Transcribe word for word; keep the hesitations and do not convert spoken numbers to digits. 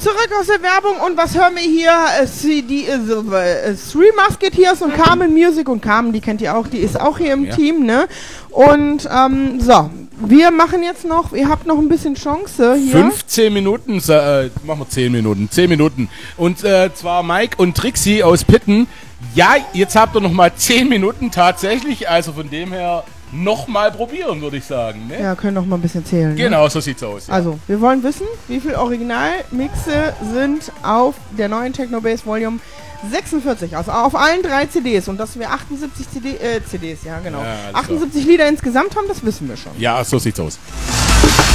zurück aus der Werbung und was hören wir hier? Äh, C D, äh, äh, Three Musketeers und Carmen Music und Carmen, die kennt ihr auch, die ist auch hier im Ja. Team, ne? Und ähm, so, wir machen jetzt noch, ihr habt noch ein bisschen Chance hier. fünfzehn Minuten, äh, machen wir zehn Minuten, zehn Minuten. Und äh, zwar Mike und Trixie aus Pitten. Ja, jetzt habt ihr noch mal zehn Minuten tatsächlich, also von dem her noch mal probieren, würde ich sagen. Ne? Ja, können noch mal ein bisschen zählen. Genau, Ne? so sieht's aus. Ja. Also, wir wollen wissen, wie viele Originalmixe sind auf der neuen Technobase Volume sechsundvierzig, also auf allen drei C Ds. Und dass wir achtundsiebzig C D, äh, C Ds, ja genau, Ja, alles achtundsiebzig Lieder insgesamt haben, das wissen wir schon. Ja, so sieht's aus.